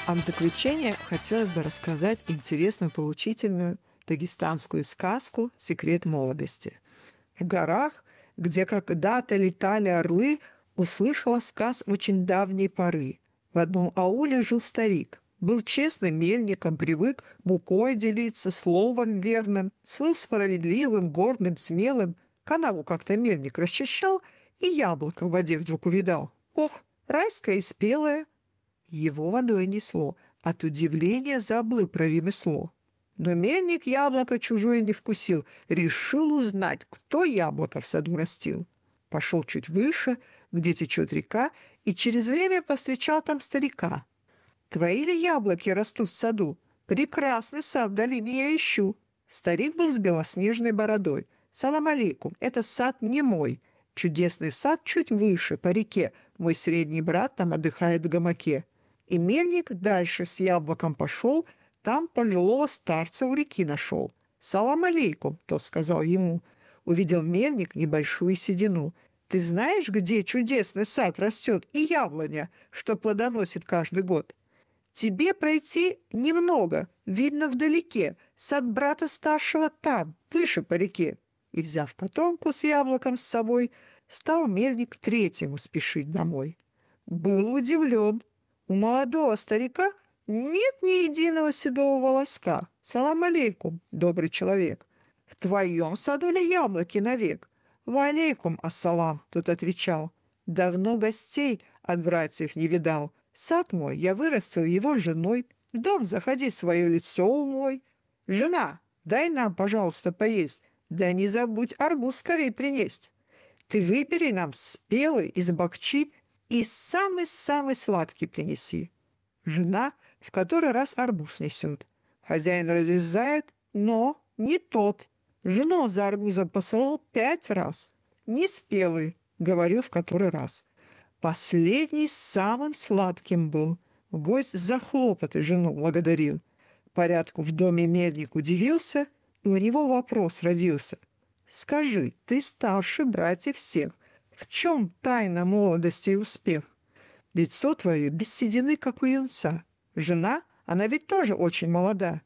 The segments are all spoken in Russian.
А в заключение хотелось бы рассказать интересную, поучительную дагестанскую сказку «Секрет молодости». В горах, где когда-то летали орлы, услышала сказ очень давней поры. В одном ауле жил старик. Был честным мельником, привык мукой делиться, словом верным, был справедливым, гордым, смелым. Канаву как-то мельник расчищал, и яблоко в воде вдруг увидал. Ох, райское и спелое! Его водой несло. От удивления забыл про ремесло. Но мельник яблоко чужое не вкусил. Решил узнать, кто яблоко в саду растил. Пошел чуть выше, где течет река, и через время повстречал там старика. «Твои ли яблоки растут в саду? Прекрасный сад в долине я ищу». Старик был с белоснежной бородой. «Салам алейкум, это сад не мой. Чудесный сад чуть выше, по реке. Мой средний брат там отдыхает в гамаке». И мельник дальше с яблоком пошел, там пожилого старца у реки нашел. «Салам алейкум», — тот сказал ему. Увидел мельник небольшую седину. «Ты знаешь, где чудесный сад растет и яблоня, что плодоносит каждый год?» «Тебе пройти немного, видно вдалеке. Сад брата старшего там, выше по реке». И, взяв котомку с яблоком с собой, стал мельник третьему спешить домой. Был удивлен. У молодого старика нет ни единого седого волоска. «Салам алейкум, добрый человек. В твоем саду ли яблоки навек?» «Ва алейкум ассалам», — тот отвечал. «Давно гостей от братьев не видал. Сад мой, я вырастил его женой. В дом заходи, свое лицо умой. Жена, дай нам, пожалуйста, поесть. Да не забудь арбуз скорее принесть. Ты выбери нам спелый из бакчи и самый-самый сладкий принеси». Жена в который раз арбуз несет. Хозяин разрезает, но не тот. Жену за арбузом посылал 5 раз. «Не спелый», — говорил в который раз. Последний самым сладким был. Гость за хлопоты жену благодарил. Порядку в доме мельник удивился, и у него вопрос родился. «Скажи, ты старше братьев всех. В чем тайна молодости и успех? Лицо твое без седины, как у юнца. Жена, она ведь тоже очень молода.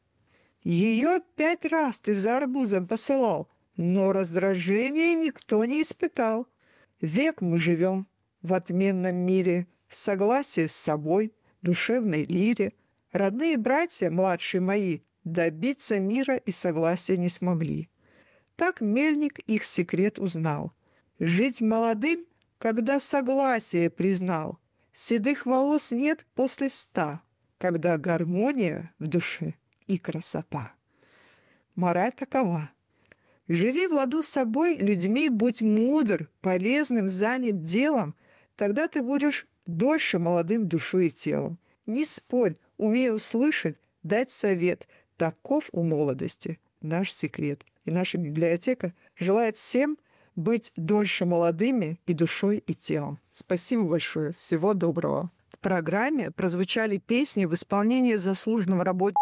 Ее 5 раз ты за арбузом посылал, но раздражения никто не испытал. Век мы живем в отменном мире, в согласии с собой, душевной лире. Родные братья, младшие мои, добиться мира и согласия не смогли». Так мельник их секрет узнал. Жить молодым, когда согласие признал. Седых волос нет после 100, когда гармония в душе и красота. Мораль такова. Живи в ладу с собой, людьми будь мудр, полезным, занят делом, тогда ты будешь дольше молодым душой и телом. Не спорь, умей услышать, дать совет. Таков у молодости наш секрет. И наша библиотека желает всем быть дольше молодыми и душой, и телом. Спасибо большое. Всего доброго. В программе прозвучали песни в исполнении заслуженного работника.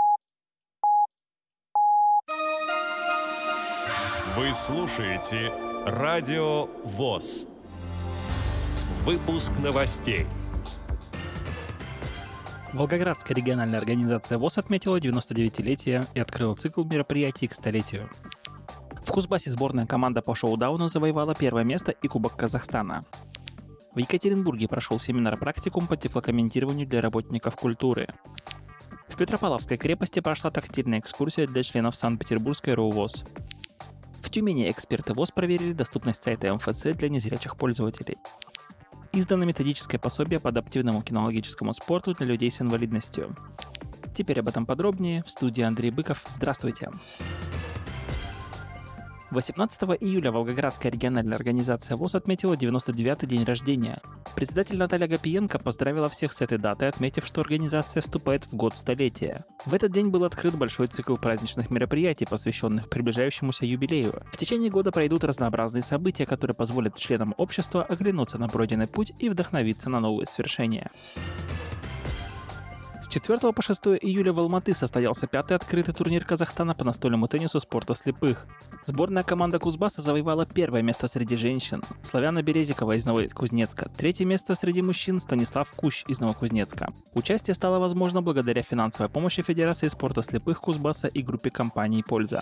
Вы слушаете Радио ВОС. Выпуск новостей. Волгоградская региональная организация ВОС отметила 99-летие и открыла цикл мероприятий к столетию. В Кузбассе сборная команда по шоу-дауну завоевала 1 место и Кубок Казахстана. В Екатеринбурге прошел семинар-практикум по тифлокомментированию для работников культуры. В Петропавловской крепости прошла тактильная экскурсия для членов Санкт-Петербургской РОУ ВОС. В Тюмени эксперты ВОС проверили доступность сайта МФЦ для незрячих пользователей. Издано методическое пособие по адаптивному кинологическому спорту для людей с инвалидностью. Теперь об этом подробнее. В студии Андрей Быков. Здравствуйте. 18 июля Волгоградская региональная организация ВОС отметила 99-й день рождения. Председатель Наталья Гапиенко поздравила всех с этой датой, отметив, что организация вступает в год столетия. В этот день был открыт большой цикл праздничных мероприятий, посвященных приближающемуся юбилею. В течение года пройдут разнообразные события, которые позволят членам общества оглянуться на пройденный путь и вдохновиться на новые свершения. С 4 по 6 июля в Алматы состоялся 5-й открытый турнир Казахстана по настольному теннису спорта слепых. Сборная команда Кузбасса завоевала 1-е место среди женщин. Славяна Березикова из Новокузнецка. 3-е место среди мужчин Станислав Кущ из Новокузнецка. Участие стало возможно благодаря финансовой помощи Федерации спорта слепых Кузбасса и группе компаний «Польза».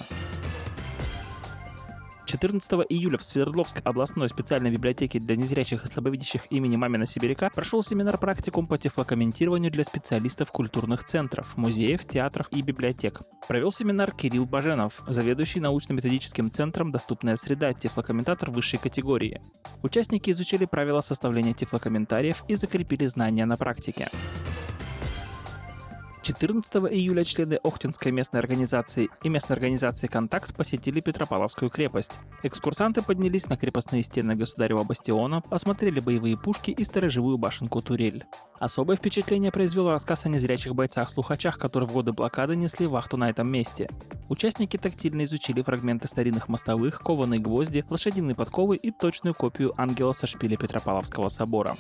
14 июля в Свердловской областной специальной библиотеке для незрячих и слабовидящих имени Мамина Сибиряка прошел семинар-практикум по тифлокомментированию для специалистов культурных центров, музеев, театров и библиотек. Провел семинар Кирилл Баженов, заведующий научно-методическим центром «Доступная среда», тифлокомментатор высшей категории. Участники изучили правила составления тифлокомментариев и закрепили знания на практике. 14 июля члены Охтинской местной организации и местной организации «Контакт» посетили Петропавловскую крепость. Экскурсанты поднялись на крепостные стены Государева бастиона, осмотрели боевые пушки и сторожевую башенку «Турель». Особое впечатление произвел рассказ о незрячих бойцах-слухачах, которые в годы блокады несли вахту на этом месте. Участники тактильно изучили фрагменты старинных мостовых, кованые гвозди, лошадиные подковы и точную копию ангела со шпиля Петропавловского собора.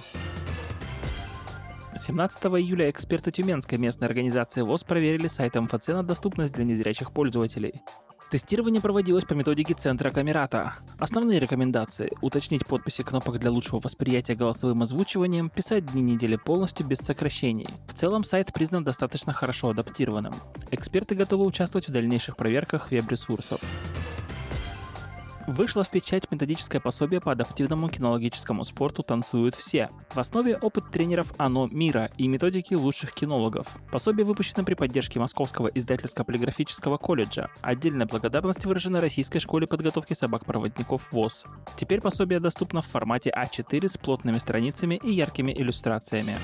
17 июля эксперты Тюменской местной организации ВОС проверили сайт МФЦ на доступность для незрячих пользователей. Тестирование проводилось по методике Центра Камерата. Основные рекомендации – уточнить подписи кнопок для лучшего восприятия голосовым озвучиванием, писать дни недели полностью без сокращений. В целом сайт признан достаточно хорошо адаптированным. Эксперты готовы участвовать в дальнейших проверках веб-ресурсов. Вышло в печать методическое пособие по адаптивному кинологическому спорту «Танцуют все». В основе опыт тренеров АНО мира и методики лучших кинологов. Пособие выпущено при поддержке Московского издательско-полиграфического колледжа. Отдельная благодарность выражена Российской школе подготовки собак-проводников ВОС. Теперь пособие доступно в формате А4 с плотными страницами и яркими иллюстрациями.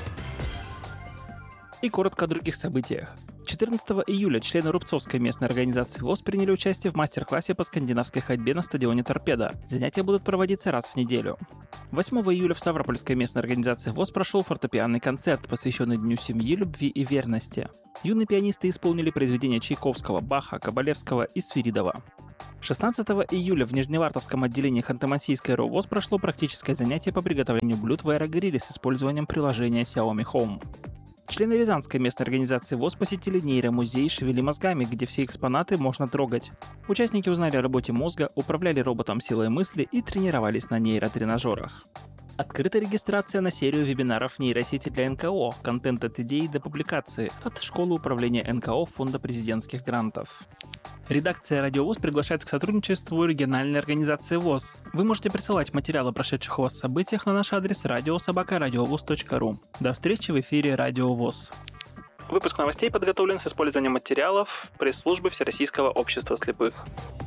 И коротко о других событиях. 14 июля члены Рубцовской местной организации ВОС приняли участие в мастер-классе по скандинавской ходьбе на стадионе «Торпедо». Занятия будут проводиться раз в неделю. 8 июля в Ставропольской местной организации ВОС прошел фортепианный концерт, посвященный Дню семьи, любви и верности. Юные пианисты исполнили произведения Чайковского, Баха, Кабалевского и Свиридова. 16 июля в Нижневартовском отделении Ханты-Мансийской РОВОЗ прошло практическое занятие по приготовлению блюд в аэрогриле с использованием приложения Xiaomi Home. Члены Рязанской местной организации ВОС посетили нейромузей «Шевели мозгами», где все экспонаты можно трогать. Участники узнали о работе мозга, управляли роботом силой мысли и тренировались на нейротренажерах. Открыта регистрация на серию вебинаров нейросети для НКО «Контент от идеи до публикации» от Школы управления НКО Фонда президентских грантов. Редакция «Радио ВОС» приглашает к сотрудничеству региональной организации ВОС. Вы можете присылать материалы о прошедших у вас событиях на наш адрес radio@radiovoz.ru. До встречи в эфире «Радио ВОС». Выпуск новостей подготовлен с использованием материалов пресс-службы Всероссийского общества слепых.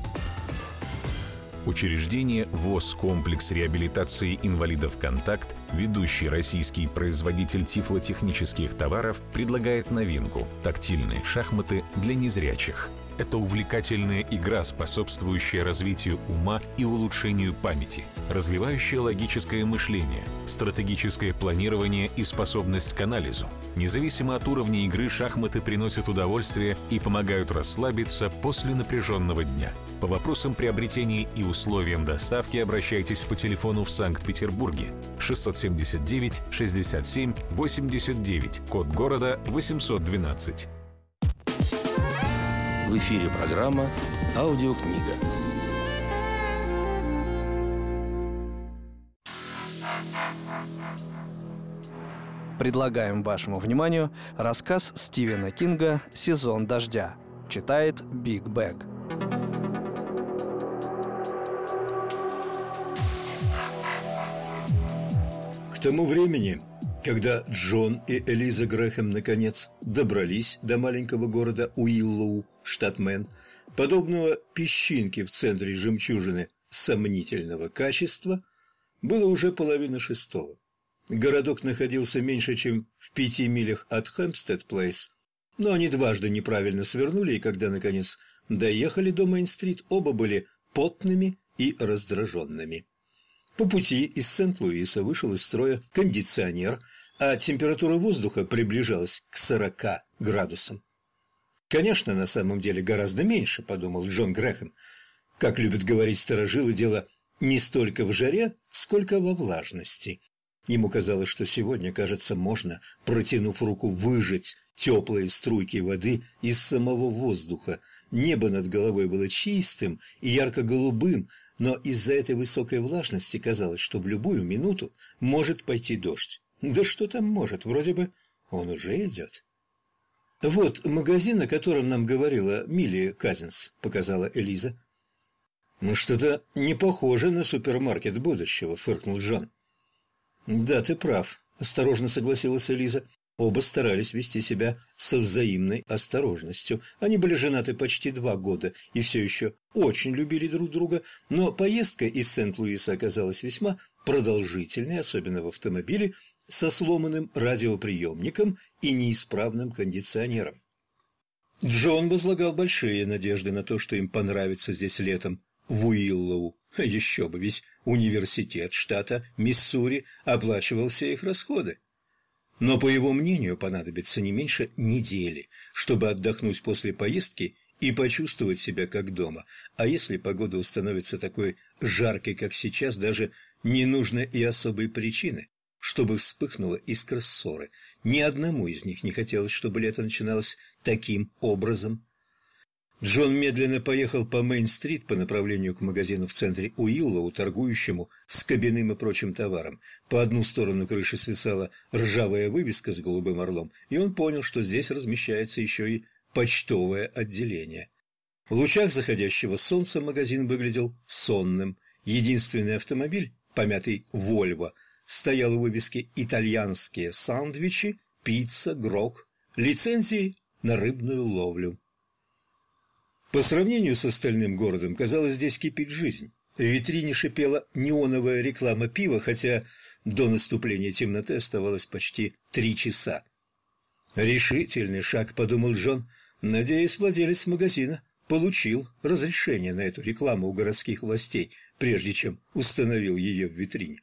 Учреждение ВОС «Комплекс реабилитации инвалидов «Контакт», ведущий российский производитель тифлотехнических товаров, предлагает новинку – тактильные шахматы для незрячих. Это увлекательная игра, способствующая развитию ума и улучшению памяти, развивающая логическое мышление, стратегическое планирование и способность к анализу. Независимо от уровня игры, шахматы приносят удовольствие и помогают расслабиться после напряженного дня. По вопросам приобретения и условиям доставки обращайтесь по телефону в Санкт-Петербурге 679 67 89, код города 812. В эфире программа «Аудиокнига». Предлагаем вашему вниманию рассказ Стивена Кинга «Сезон дождя». Читает Биг Бэг. К тому времени, когда Джон и Элиза Грэхэм наконец добрались до маленького города Уиллоу, штат Мэн, подобного песчинке в центре жемчужины сомнительного качества, было уже 5:30. Городок находился меньше, чем в 5 милях от Хэмпстед-Плейс, но они дважды неправильно свернули, и когда, наконец, доехали до Мейн-стрит, оба были потными и раздраженными. По пути из Сент-Луиса вышел из строя кондиционер, а температура воздуха приближалась к 40 градусам. «Конечно, на самом деле гораздо меньше», — подумал Джон Грэхэм. Как любят говорить старожилы, дело не столько в жаре, сколько во влажности. Ему казалось, что сегодня, кажется, можно, протянув руку, выжать теплые струйки воды из самого воздуха. Небо над головой было чистым и ярко-голубым, но из-за этой высокой влажности казалось, что в любую минуту может пойти дождь. Да что там может, вроде бы он уже идет. «Вот магазин, о котором нам говорила Милли Казинс», — показала Элиза. «Ну, что-то не похоже на супермаркет будущего», — фыркнул Джон. «Да, ты прав», — осторожно согласилась Элиза. Оба старались вести себя со взаимной осторожностью. Они были женаты почти 2 года и все еще очень любили друг друга, но поездка из Сент-Луиса оказалась весьма продолжительной, особенно в автомобиле со сломанным радиоприемником и неисправным кондиционером. Джон возлагал большие надежды на то, что им понравится здесь летом в Уиллоу. Еще бы, ведь университет штата Миссури оплачивал все их расходы. Но, по его мнению, понадобится не меньше недели, чтобы отдохнуть после поездки и почувствовать себя как дома. А если погода установится такой жаркой, как сейчас, даже не нужно и особой причины, чтобы вспыхнула искра ссоры. Ни одному из них не хотелось, чтобы лето начиналось таким образом. Джон медленно поехал по Мейн-стрит по направлению к магазину в центре Уиллоу, торгующему с кабинным и прочим товаром. По одну сторону крыши свисала ржавая вывеска с голубым орлом, и он понял, что здесь размещается еще и почтовое отделение. В лучах заходящего солнца магазин выглядел сонным. Единственный автомобиль, помятый «Вольво», стоял у вывески «Итальянские сандвичи, пицца, грог, лицензии на рыбную ловлю». По сравнению с остальным городом, казалось, здесь кипит жизнь. В витрине шипела неоновая реклама пива, хотя до наступления темноты оставалось почти 3 часа. «Решительный шаг», — подумал Джон. «Надеюсь, владелец магазина получил разрешение на эту рекламу у городских властей, прежде чем установил ее в витрине».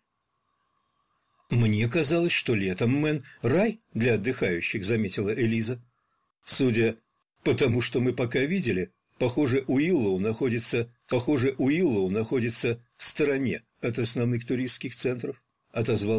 «Мне казалось, что летом, мэн, рай для отдыхающих», — заметила Элиза. «Судя по тому, что мы пока видели, Похоже, Уиллоу находится в стороне от основных туристских центров», — отозвался